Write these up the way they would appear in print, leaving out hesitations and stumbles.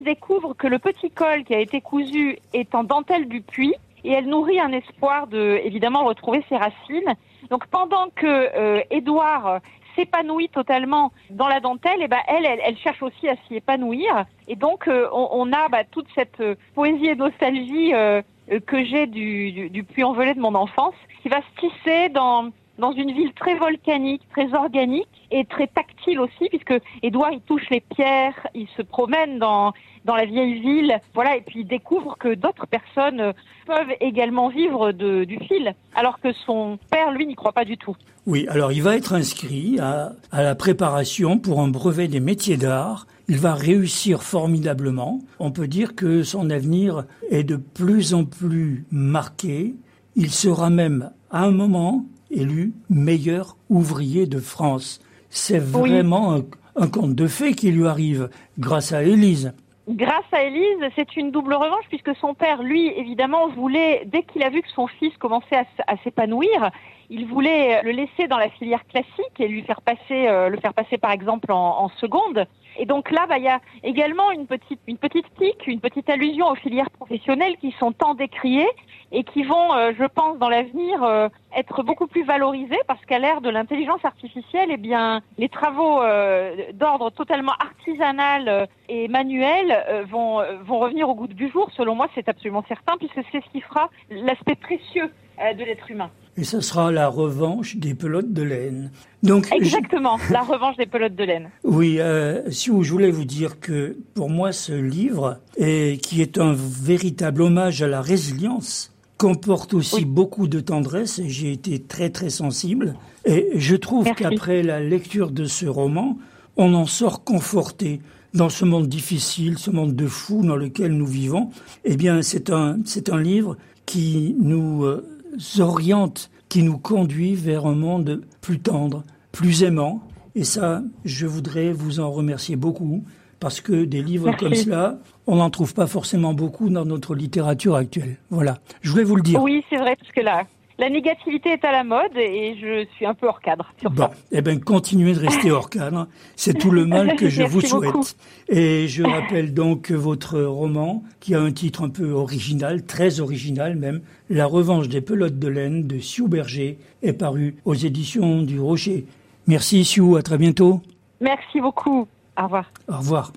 découvre que le petit col qui a été cousu est en dentelle du puits et elle nourrit un espoir de, évidemment, retrouver ses racines. Donc pendant que Édouard s'épanouit totalement dans la dentelle, et elle cherche aussi à s'y épanouir. Et donc on a toute cette poésie et nostalgie que j'ai du Puy-en-Velay de mon enfance, qui va se tisser dans une ville très volcanique, très organique et très tactile aussi, puisque Édouard, il touche les pierres, il se promène dans la vieille ville, voilà, et puis il découvre que d'autres personnes peuvent également vivre du fil, alors que son père, lui, n'y croit pas du tout. Oui, alors il va être inscrit à la préparation pour un brevet des métiers d'art. Il va réussir formidablement. On peut dire que son avenir est de plus en plus marqué. Il sera même, à un moment, élu meilleur ouvrier de France. C'est vraiment un conte de fées qui lui arrive grâce à Élise. Grâce à Élise, c'est une double revanche puisque son père, lui, évidemment, voulait, dès qu'il a vu que son fils commençait à s'épanouir, il voulait le laisser dans la filière classique et le faire passer par exemple en seconde. Et donc là, il y a également une petite pique, une petite allusion aux filières professionnelles qui sont tant décriées et qui vont, je pense, dans l'avenir, être beaucoup plus valorisées parce qu'à l'ère de l'intelligence artificielle, eh bien, les travaux d'ordre totalement artisanal et manuel vont revenir au goût du jour. Selon moi, c'est absolument certain puisque c'est ce qui fera l'aspect précieux de l'être humain. Et ce sera la revanche des pelotes de laine. Donc, exactement, la revanche des pelotes de laine. Oui, je voulais vous dire que pour moi, ce livre, qui est un véritable hommage à la résilience, comporte aussi beaucoup de tendresse et j'ai été très très sensible. Et je trouve qu'après la lecture de ce roman, on en sort conforté dans ce monde difficile, ce monde de fous dans lequel nous vivons. Eh bien, c'est un livre qui nous oriente, qui nous conduit vers un monde plus tendre, plus aimant. Et ça, je voudrais vous en remercier beaucoup, parce que des livres comme cela, on n'en trouve pas forcément beaucoup dans notre littérature actuelle. Voilà, je voulais vous le dire. Oui, c'est vrai, parce que la négativité est à la mode et je suis un peu hors cadre sur ça. Eh bien, continuez de rester hors cadre. C'est tout le mal que je vous souhaite. Beaucoup. Et je rappelle donc votre roman, qui a un titre un peu original, très original même, La revanche des pelotes de laine de Sue Berger, est paru aux éditions du Rocher. Merci Sue, à très bientôt. Merci beaucoup. Au revoir. Au revoir.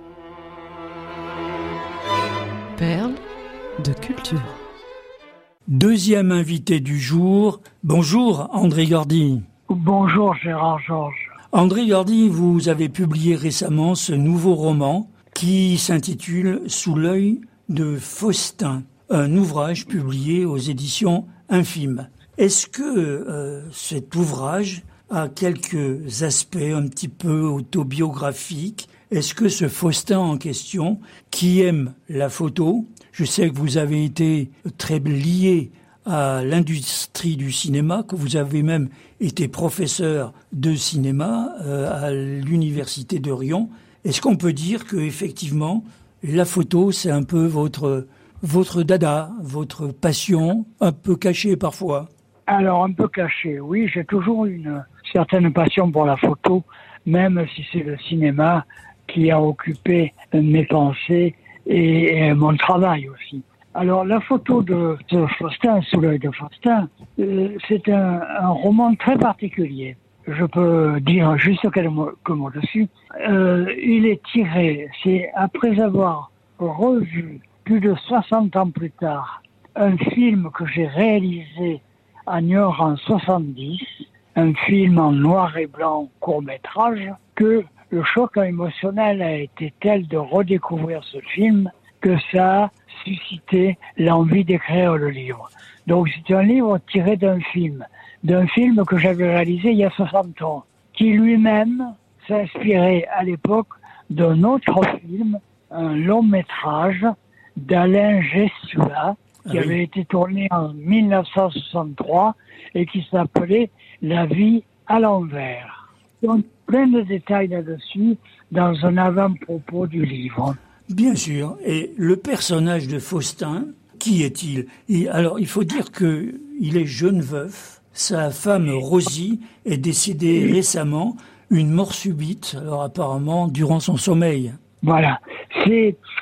Perles de culture. Deuxième invité du jour. Bonjour André Gordy. Bonjour Gérard Georges. André Gordy, vous avez publié récemment ce nouveau roman qui s'intitule Sous l'œil de Faustin, un ouvrage publié aux éditions Infime. Est-ce que cet ouvrage a quelques aspects un petit peu autobiographiques? Est-ce que ce Faustin en question, qui aime la photo, je sais que vous avez été très lié à l'industrie du cinéma, que vous avez même été professeur de cinéma à l'université de Riom. Est-ce qu'on peut dire que effectivement la photo c'est un peu votre dada, votre passion, un peu cachée parfois? Alors un peu cachée, oui, j'ai toujours une certaine passion pour la photo, même si c'est le cinéma qui a occupé mes pensées et mon travail aussi. Alors la photo de Faustin, Sous l'œil de Faustin, c'est un roman très particulier. Je peux dire juste quelques mots dessus. Il est tiré, c'est après avoir revu plus de 60 ans plus tard un film que j'ai réalisé à Niort en 70, un film en noir et blanc court-métrage, que le choc émotionnel a été tel de redécouvrir ce film que ça a suscité l'envie d'écrire le livre. Donc c'est un livre tiré d'un film que j'avais réalisé il y a 60 ans, qui lui-même s'inspirait à l'époque d'un autre film, un long métrage d'Alain Gessula, qui avait été tourné en 1963 et qui s'appelait La vie à l'envers. Donc plein de détails là-dessus dans un avant-propos du livre. Bien sûr. Et le personnage de Faustin, qui est-il? Alors, il faut dire qu'il est jeune veuf. Sa femme, Rosie, est décédée récemment, une mort subite, alors apparemment, durant son sommeil. Voilà. C'est